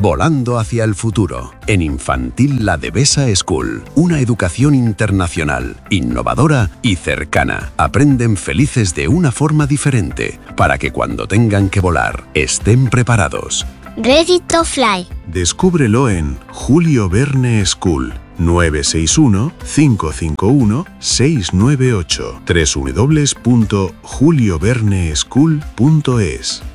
Volando hacia el futuro. En Infantil La Devesa School. Una educación internacional, innovadora y cercana. Aprenden felices de una forma diferente, para que cuando tengan que volar, estén preparados. Ready to Fly. Descúbrelo en Julio Verne School. 961-551-698. www.julioverneschool.es